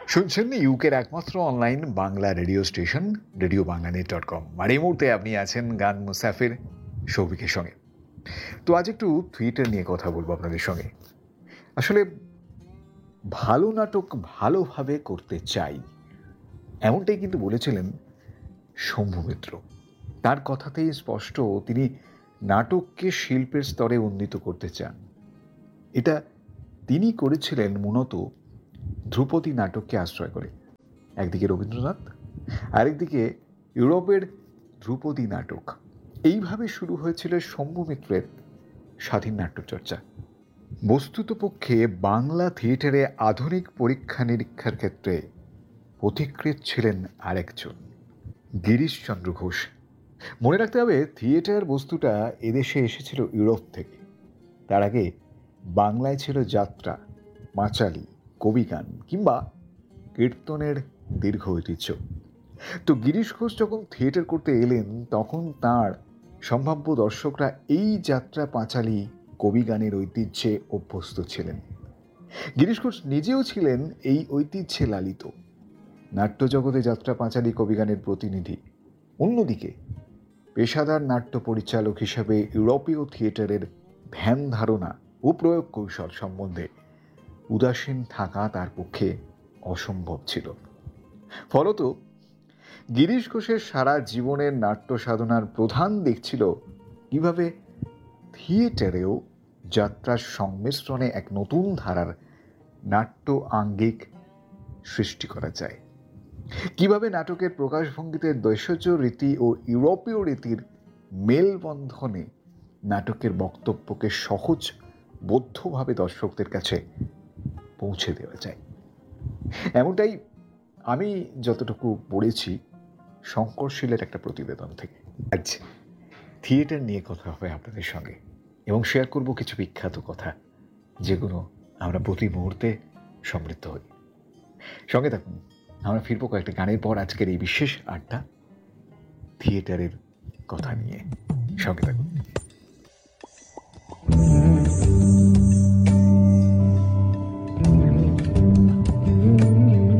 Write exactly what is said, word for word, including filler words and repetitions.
শুনছেন ইউকের একমাত্র online Bangla radio station radio Bangla net dot com. আর এই মুহূর্তে আপনি আছেন গান মুসাফির সৌভিকের সঙ্গে। তো আজ একটু থিয়েটার নিয়ে কথা বলবো আপনাদের সঙ্গে। আসলে ভালো নাটক ভালোভাবে করতে চাই, এমনটাই কিন্তু বলেছিলেন শম্ভু মিত্র। তার কথাতেই স্পষ্ট তিনি নাটককে শিল্পের স্তরে উন্নীত করতে চান। এটা তিনি করেছিলেন মূলত ধ্রুপদী নাটককে আশ্রয় করে। একদিকে রবীন্দ্রনাথ, আরেকদিকে ইউরোপের ধ্রুপদী নাটক। এইভাবে শুরু হয়েছিল শম্ভু মিত্রের স্বাধীন নাট্যচর্চা। বস্তুতপক্ষে বাংলা থিয়েটারে আধুনিক পরীক্ষা নিরীক্ষার ক্ষেত্রে পথিকৃৎ ছিলেন আরেকজন, গিরিশচন্দ্র ঘোষ। মনে রাখতে হবে, থিয়েটার বস্তুটা এদেশে এসেছিল ইউরোপ থেকে। তার আগে বাংলায় ছিল যাত্রা, পাঁচালী, কবিগান কিংবা কীর্তনের দীর্ঘ ঐতিহ্য। তো গিরিশ ঘোষ যখন থিয়েটার করতে এলেন, তখন তার সম্ভাব্য দর্শকরা এই যাত্রা, পাঁচালী, কবিগানের ঐতিহ্যে অভ্যস্ত ছিলেন। গিরিশ ঘোষ নিজেও ছিলেন এই ঐতিহ্যে লালিত। নাট্যজগতে যাত্রা, পাঁচালী, কবিগানের প্রতিনিধি। অন্যদিকে পেশাদার নাট্য পরিচালক হিসেবে ইউরোপীয় থিয়েটারের ধ্যান ধারণা ও প্রয়োগ কৌশল সম্বন্ধে উদাসীন থাকা তার পক্ষে অসম্ভব ছিল। ফলত গিরিশ ঘোষের সারা জীবনের নাট্য সাধনার প্রধান দিক ছিল কিভাবে থিয়েটারেও যাত্রার সংমিশ্রণে এক নতুন ধারার নাট্য আঙ্গিক সৃষ্টি করা যায়, কিভাবে নাটকের প্রকাশভঙ্গিতে দেশজ রীতি ও ইউরোপীয় রীতির মেলবন্ধনে নাটকের বক্তব্যকে সহজ বদ্ধভাবে দর্শকদের কাছে পৌঁছে দেওয়া যায়। এমনটাই আমি যতটুকু পড়েছি শঙ্করশীলের একটা প্রতিবেদন থেকে। আজ থিয়েটার নিয়ে কথা হবে আপনাদের সঙ্গে এবং শেয়ার করব কিছু বিখ্যাত কথা, যেগুলো আমরা প্রতি মুহূর্তে সমৃদ্ধ হই। সঙ্গে থাকুন, আমরা ফিরবো কয়েকটা গানের পর আজকের এই বিশেষ আড্ডা থিয়েটারের কথা নিয়ে। সঙ্গে থাকুন।